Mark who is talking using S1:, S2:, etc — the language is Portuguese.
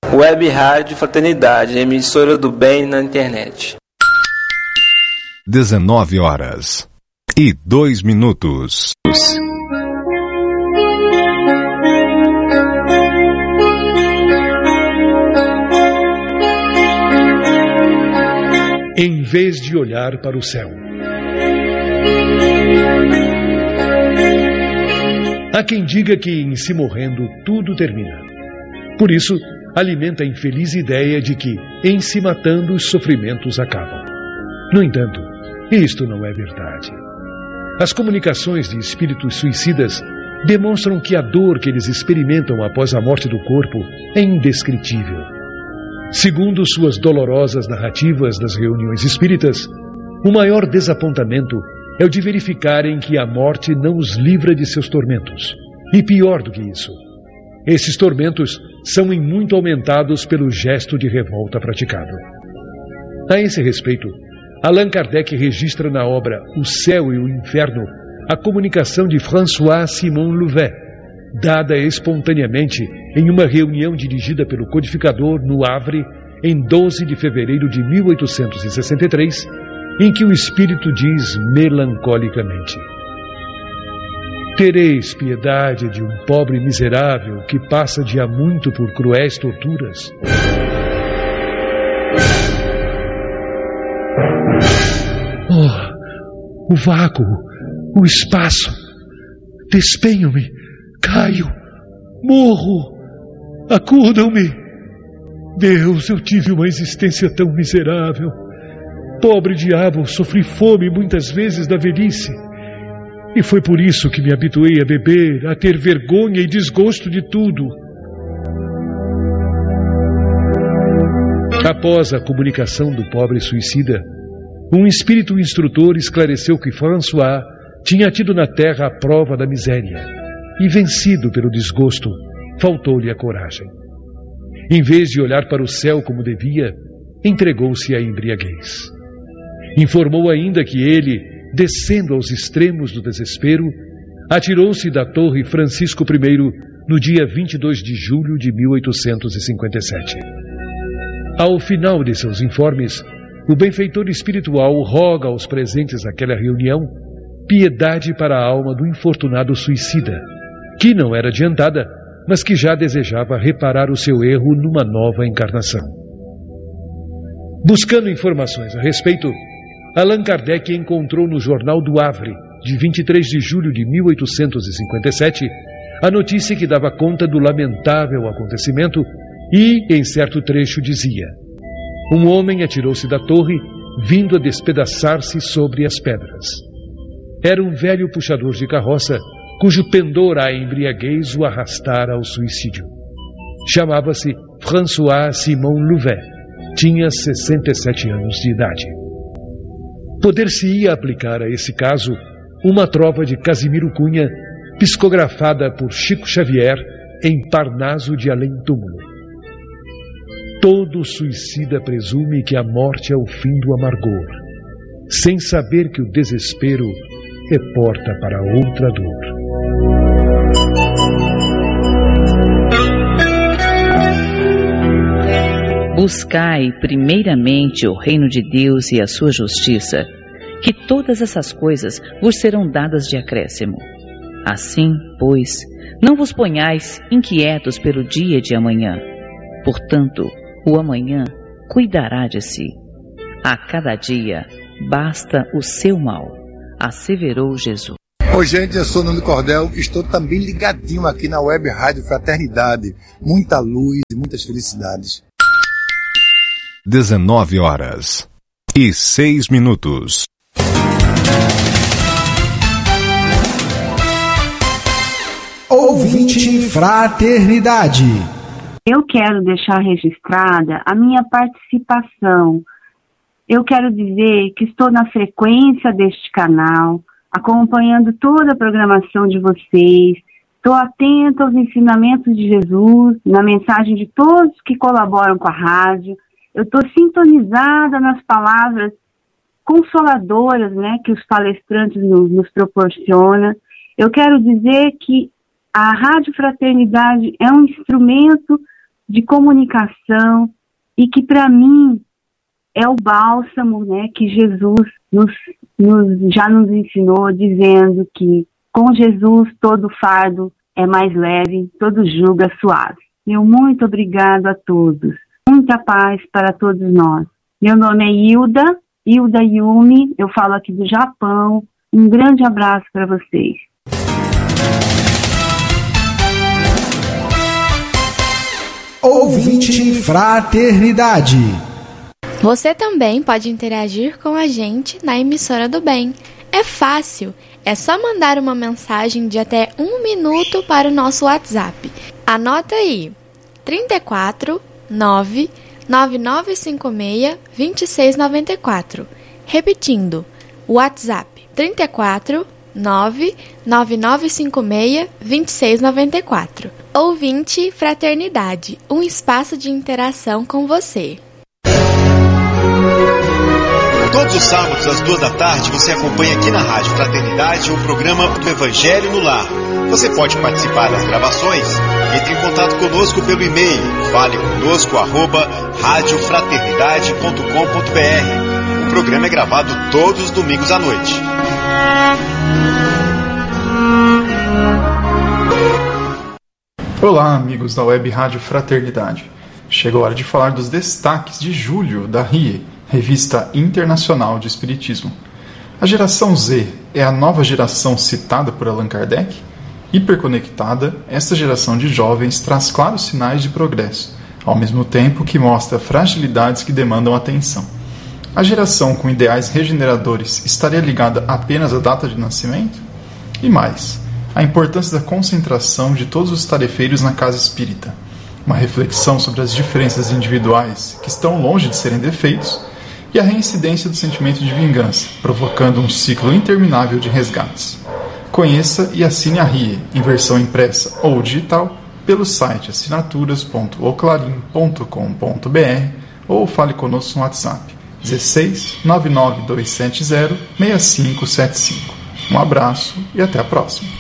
S1: Web Rádio Fraternidade, emissora do bem na internet.
S2: 19h02.
S3: Em vez de olhar para o céu. Há quem diga que em se morrendo tudo termina. Por isso, alimenta a infeliz ideia de que, em se matando, os sofrimentos acabam. No entanto, isto não é verdade. As comunicações de espíritos suicidas demonstram que a dor que eles experimentam após a morte do corpo é indescritível. Segundo suas dolorosas narrativas das reuniões espíritas, o maior desapontamento é o de verificarem que a morte não os livra de seus tormentos. E pior do que isso, esses tormentos são em muito aumentados pelo gesto de revolta praticado. A esse respeito, Allan Kardec registra na obra O Céu e o Inferno a comunicação de François-Simon Louvet, dada espontaneamente em uma reunião dirigida pelo codificador no Havre em 12 de fevereiro de 1863, em que o espírito diz melancolicamente: tereis piedade de um pobre miserável que passa de há muito por cruéis torturas? Oh, o vácuo, o espaço, despenho-me, caio, morro, acudam-me. Deus, eu tive uma existência tão miserável. Pobre diabo, sofri fome muitas vezes da velhice. E foi por isso que me habituei a beber, a ter vergonha e desgosto de tudo. Após a comunicação do pobre suicida, um espírito instrutor esclareceu que François tinha tido na terra a prova da miséria e, vencido pelo desgosto, faltou-lhe a coragem. Em vez de olhar para o céu como devia, entregou-se à embriaguez. Informou ainda que ele, descendo aos extremos do desespero, atirou-se da Torre Francisco I no dia 22 de julho de 1857. Ao final de seus informes, o benfeitor espiritual roga aos presentes daquela reunião piedade para a alma do infortunado suicida, que não era adiantada, mas que já desejava reparar o seu erro numa nova encarnação. Buscando informações a respeito, Allan Kardec encontrou no Jornal do Havre, de 23 de julho de 1857, a notícia que dava conta do lamentável acontecimento e, em certo trecho, dizia: um homem atirou-se da torre, vindo a despedaçar-se sobre as pedras. Era um velho puxador de carroça, cujo pendor à embriaguez o arrastara ao suicídio. Chamava-se François-Simon Louvet. Tinha 67 anos de idade. Poder-se-ia aplicar a esse caso uma trova de Casimiro Cunha, psicografada por Chico Xavier em Parnaso de Além-Túmulo. Todo suicida presume que a morte é o fim do amargor, sem saber que o desespero é porta para outra dor.
S4: Buscai primeiramente o reino de Deus e a sua justiça, que todas essas coisas vos serão dadas de acréscimo. Assim, pois, não vos ponhais inquietos pelo dia de amanhã. Portanto, o amanhã cuidará de si. A cada dia basta o seu mal, asseverou Jesus.
S5: Oi, gente, eu sou o Nuno Cordel, estou também ligadinho aqui na Web Rádio Fraternidade. Muita luz e muitas felicidades.
S2: 19h06.
S6: Ouvinte Fraternidade.
S7: Eu quero deixar registrada a minha participação. Eu quero dizer que estou na frequência deste canal, acompanhando toda a programação de vocês. Estou atenta aos ensinamentos de Jesus, na mensagem de todos que colaboram com a rádio. Eu estou sintonizada nas palavras consoladoras, né, que os palestrantes nos proporcionam. Eu quero dizer que a Rádio Fraternidade é um instrumento de comunicação e que para mim é o bálsamo, né, que Jesus já nos ensinou, dizendo que com Jesus todo fardo é mais leve, todo jugo é suave. Meu muito obrigado a todos. Muita paz para todos nós. Meu nome é Hilda Yumi, eu falo aqui do Japão. Um grande abraço para vocês.
S6: Ouvinte Fraternidade.
S8: Você também pode interagir com a gente na Emissora do Bem. É fácil, é só mandar uma mensagem de até 1 minuto para o nosso WhatsApp. Anota aí, 34 9 9956 2694. Repetindo, WhatsApp 34 9 9956 2694. Ouvinte Fraternidade, um espaço de interação com você.
S9: Todos os sábados, às 14h, você acompanha aqui na Rádio Fraternidade o programa do Evangelho no Lar. Você pode participar das gravações? Entre em contato conosco pelo e-mail faleconosco@radiofraternidade.com.br. O programa é gravado todos os domingos à noite.
S10: Olá, amigos da Web Rádio Fraternidade. Chegou a hora de falar dos destaques de julho da RIE, Revista Internacional de Espiritismo. A geração Z é a nova geração citada por Allan Kardec? Hiperconectada, esta geração de jovens traz claros sinais de progresso, ao mesmo tempo que mostra fragilidades que demandam atenção. A geração com ideais regeneradores estaria ligada apenas à data de nascimento? E mais, a importância da concentração de todos os tarefeiros na casa espírita. Uma reflexão sobre as diferenças individuais que estão longe de serem defeitos e a reincidência do sentimento de vingança, provocando um ciclo interminável de resgates. Conheça e assine a RIE, em versão impressa ou digital, pelo site assinaturas.oclarim.com.br ou fale conosco no WhatsApp 16 99270 6575. Um abraço e até a próxima.